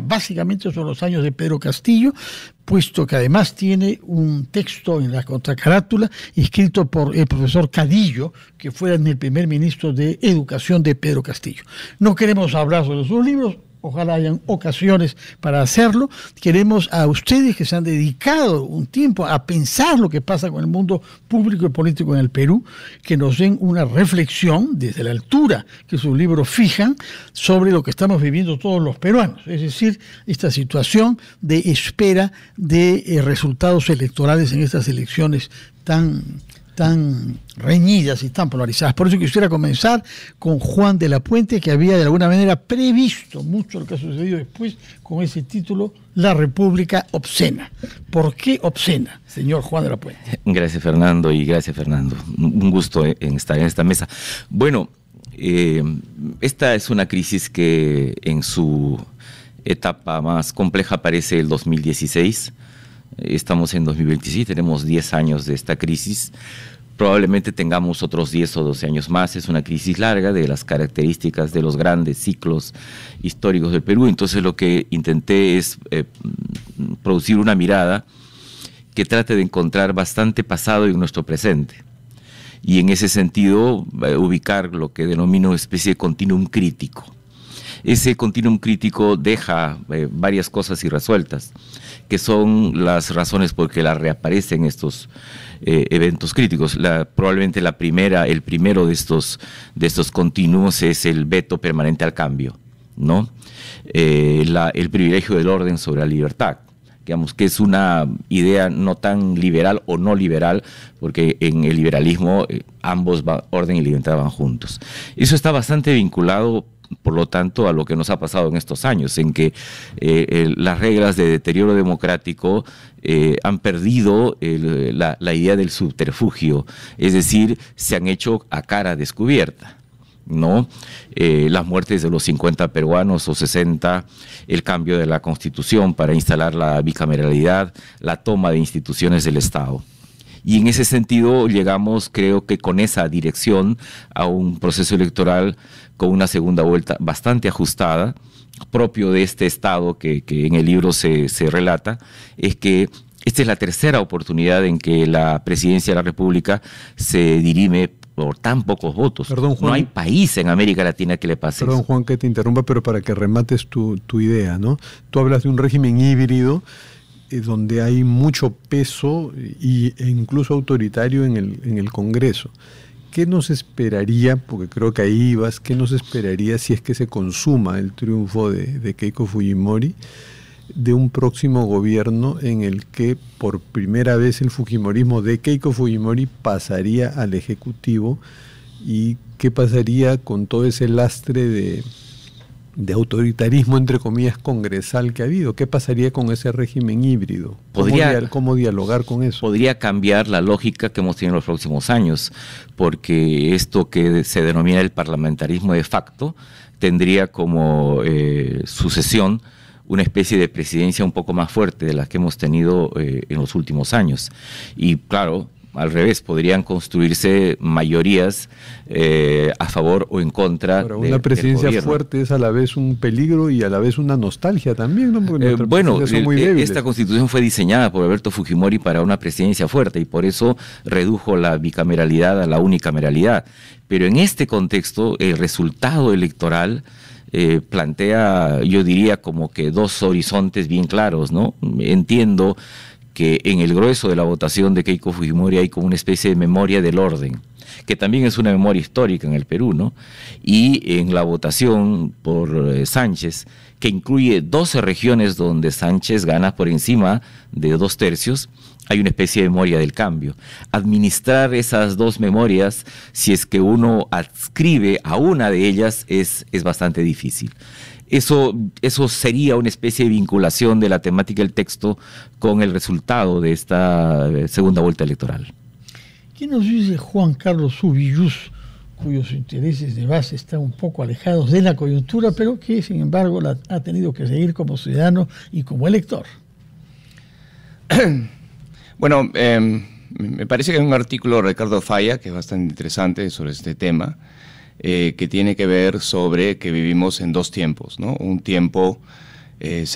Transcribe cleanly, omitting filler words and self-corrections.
básicamente son los años de Pedro Castillo, puesto que además tiene un texto en la contracarátula escrito por el profesor Cadillo, que fue el primer ministro de Educación de Pedro Castillo. No queremos hablar sobre sus libros, ojalá hayan ocasiones para hacerlo. Queremos a ustedes que se han dedicado un tiempo a pensar lo que pasa con el mundo público y político en el Perú, que nos den una reflexión desde la altura que sus libros fijan sobre lo que estamos viviendo todos los peruanos, es decir, esta situación de espera de resultados electorales en estas elecciones tan reñidas y tan polarizadas. Por eso quisiera comenzar con Juan de la Puente, que había de alguna manera previsto mucho lo que ha sucedido después con ese título, La República Obscena. ¿Por qué obscena, señor Juan de la Puente? Gracias, Fernando, y gracias, Fernando. Un gusto estar en esta mesa. Bueno, esta es una crisis que en su etapa más compleja aparece el 2016. Estamos en 2026, tenemos 10 años de esta crisis. Probablemente tengamos otros 10 o 12 años más. Es una crisis larga de las características de los grandes ciclos históricos del Perú. Entonces lo que intenté es producir una mirada que trate de encontrar bastante pasado en nuestro presente. Y en ese sentido ubicar lo que denomino especie de continuum crítico. Ese continuum crítico deja varias cosas irresueltas, que son las razones por que reaparecen estos eventos críticos. Probablemente el primero de estos continuos es el veto permanente al cambio, ¿no? El privilegio del orden sobre la libertad, digamos que es una idea no tan liberal o no liberal, porque en el liberalismo ambos orden y libertad van juntos. Eso está bastante vinculado, por lo tanto, a lo que nos ha pasado en estos años, en que las reglas de deterioro democrático han perdido la idea del subterfugio, es decir, se han hecho a cara descubierta, ¿no? Las muertes de los 50 peruanos o 60, el cambio de la Constitución para instalar la bicameralidad, la toma de instituciones del Estado. Y en ese sentido llegamos, creo que con esa dirección, a un proceso electoral con una segunda vuelta bastante ajustada, propio de este Estado que en el libro se relata, es que esta es la tercera oportunidad en que la presidencia de la República se dirime por tan pocos votos. Perdón, Juan, no hay país en América Latina que le pase Perdón, eso. Juan, que te interrumpa, pero para que remates tu idea, ¿no? Tú hablas de un régimen híbrido donde hay mucho peso e incluso autoritario en el Congreso. ¿Qué nos esperaría, porque creo que ahí ibas, qué nos esperaría si es que se consuma el triunfo de Keiko Fujimori, de un próximo gobierno en el que por primera vez el fujimorismo de Keiko Fujimori pasaría al Ejecutivo? ¿Y qué pasaría con todo ese lastre de autoritarismo, entre comillas, congresal que ha habido? ¿Qué pasaría con ese régimen híbrido? ¿Cómo dialogar con eso? Podría cambiar la lógica que hemos tenido en los próximos años, porque esto que se denomina el parlamentarismo de facto tendría como sucesión una especie de presidencia un poco más fuerte de la que hemos tenido en los últimos años. Y claro, al revés, podrían construirse mayorías a favor o en contra. Ahora, una presidencia fuerte es a la vez un peligro y a la vez una nostalgia también, ¿no? Bueno, esta constitución fue diseñada por Alberto Fujimori para una presidencia fuerte y por eso redujo la bicameralidad a la unicameralidad. Pero en este contexto, el resultado electoral plantea, yo diría, como que dos horizontes bien claros, ¿no? Entiendo que en el grueso de la votación de Keiko Fujimori hay como una especie de memoria del orden, que también es una memoria histórica en el Perú, ¿no? Y en la votación por Sánchez, que incluye 12 regiones donde Sánchez gana por encima de 2/3, hay una especie de memoria del cambio. Administrar esas dos memorias, si es que uno adscribe a una de ellas, es bastante difícil. Eso sería una especie de vinculación de la temática del texto con el resultado de esta segunda vuelta electoral. ¿Qué nos dice Juan Carlos Subillús, cuyos intereses de base están un poco alejados de la coyuntura, pero que sin embargo ha tenido que seguir como ciudadano y como elector? Bueno, me parece que hay un artículo de Ricardo Falla que es bastante interesante sobre este tema, que tiene que ver sobre que vivimos en dos tiempos, ¿no? Un tiempo